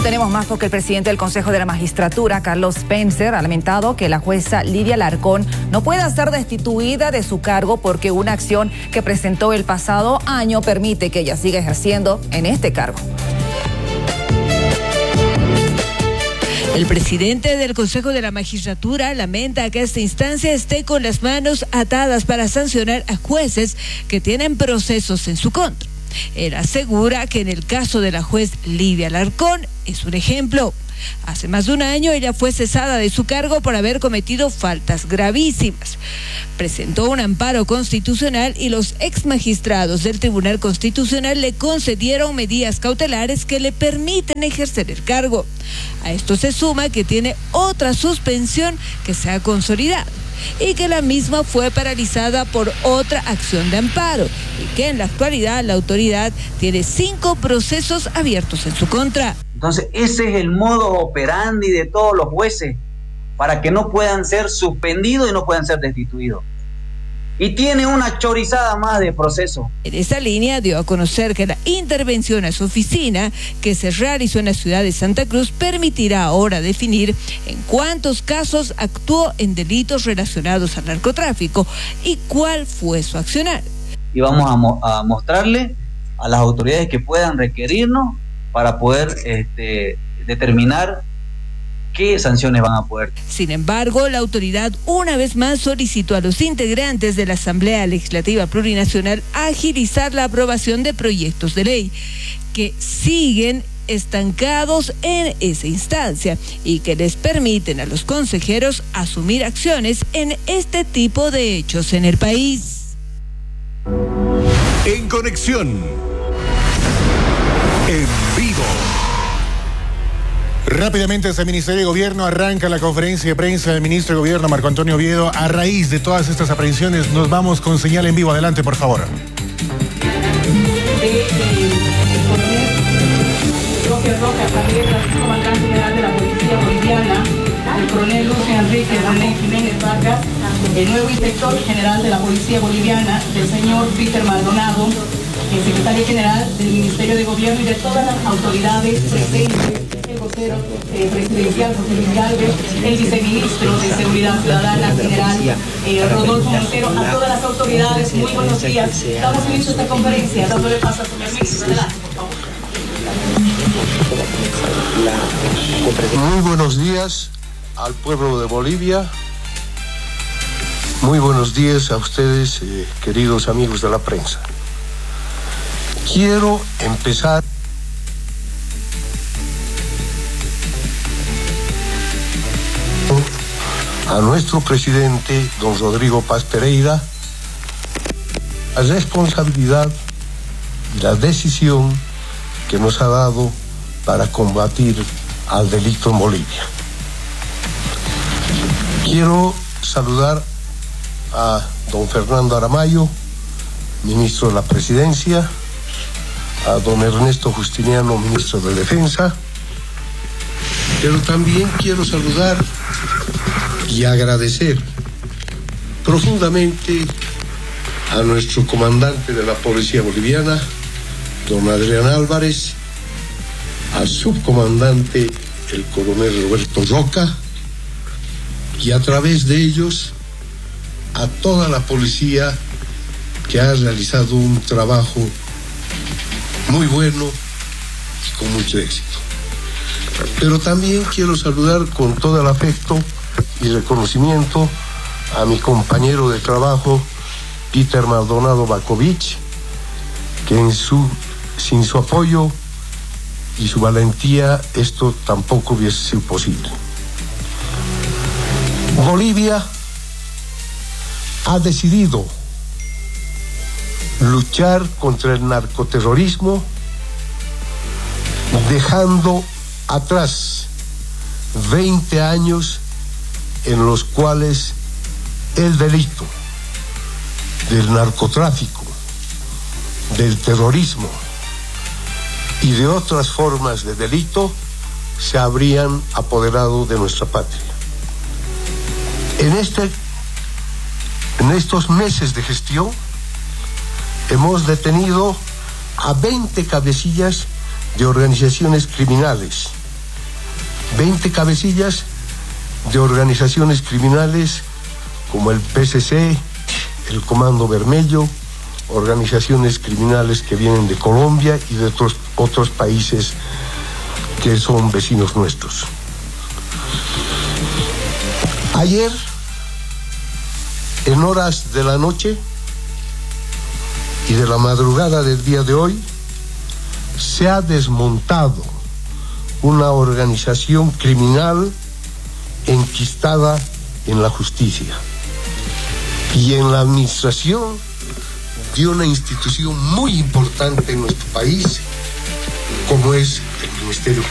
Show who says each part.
Speaker 1: tenemos más porque el presidente del Consejo de la Magistratura, Carlos Spencer, ha lamentado que la jueza Lidia Alarcón no pueda ser destituida de su cargo porque una acción que presentó el pasado año permite que ella siga ejerciendo en este cargo.
Speaker 2: El presidente del Consejo de la Magistratura lamenta que esta instancia esté con las manos atadas para sancionar a jueces que tienen procesos en su contra. Él asegura que en el caso de la juez Lidia Alarcón es un ejemplo. Hace más de un año ella fue cesada de su cargo por haber cometido faltas gravísimas. Presentó un amparo constitucional y los exmagistrados del Tribunal Constitucional le concedieron medidas cautelares que le permiten ejercer el cargo. A esto se suma que tiene otra suspensión que se ha consolidado y que la misma fue paralizada por otra acción de amparo y que en la actualidad la autoridad tiene 5 procesos abiertos en su contra.
Speaker 3: Entonces ese es el modo operandi de todos los jueces para que no puedan ser suspendidos y no puedan ser destituidos. Y tiene una chorizada más de proceso.
Speaker 2: En esa línea dio a conocer que la intervención a su oficina que se realizó en la ciudad de Santa Cruz permitirá ahora definir en cuántos casos actuó en delitos relacionados al narcotráfico y cuál fue su accionar.
Speaker 3: Y vamos a mostrarle a las autoridades que puedan requerirnos para poder determinar qué sanciones van a poder.
Speaker 2: Sin embargo, la autoridad una vez más solicitó a los integrantes de la Asamblea Legislativa Plurinacional agilizar la aprobación de proyectos de ley que siguen estancados en esa instancia y que les permiten a los consejeros asumir acciones en este tipo de hechos en el país.
Speaker 4: En conexión, en vivo. Rápidamente desde el Ministerio de Gobierno arranca la conferencia de prensa del Ministro de Gobierno, Marco Antonio Oviedo. A raíz de todas estas aprehensiones, nos vamos con señal en vivo. Adelante, por favor.
Speaker 5: Comandante general de la Policía Boliviana, el coronel Lucio Enrique René Jiménez Vargas, el nuevo inspector general de la Policía Boliviana, el señor Peter Maldonado, el secretario general del Ministerio de Gobierno y de todas las autoridades presentes, el vocero presidencial José Luis Galvez, el viceministro de Seguridad Ciudadana general Rodolfo Montero, a todas las autoridades, muy buenos días. Damos inicio a esta conferencia, dándole paso a su permiso. Adelante, por favor.
Speaker 6: Muy buenos días al pueblo de Bolivia. Muy buenos días a ustedes, queridos amigos de la prensa. Quiero empezar a nuestro presidente, don Rodrigo Paz Pereira, la responsabilidad y la decisión que nos ha dado para combatir al delito en Bolivia. Quiero saludar a don Fernando Aramayo, ministro de la Presidencia, a don Ernesto Justiniano, ministro de Defensa, pero también quiero saludar y agradecer profundamente a nuestro comandante de la Policía Boliviana, don Adrián Álvarez, al subcomandante, el coronel Roberto Roca, y a través de ellos a toda la policía que ha realizado un trabajo muy bueno y con mucho éxito. Pero también quiero saludar con todo el afecto y reconocimiento a mi compañero de trabajo, Peter Maldonado Bakovich, que sin su apoyo y su valentía esto tampoco hubiese sido posible. Bolivia ha decidido luchar contra el narcoterrorismo, dejando atrás 20 años en los cuales el delito del narcotráfico, del terrorismo y de otras formas de delito se habrían apoderado de nuestra patria. En estos meses de gestión hemos detenido a 20 cabecillas de organizaciones criminales 20 cabecillas de organizaciones criminales como el PCC, el Comando Vermelho, organizaciones criminales que vienen de Colombia y de otros países que son vecinos nuestros. Ayer, en horas de la noche y de la madrugada del día de hoy, se ha desmontado una organización criminal enquistada en la justicia y en la administración de una institución muy importante en nuestro país, como es el Ministerio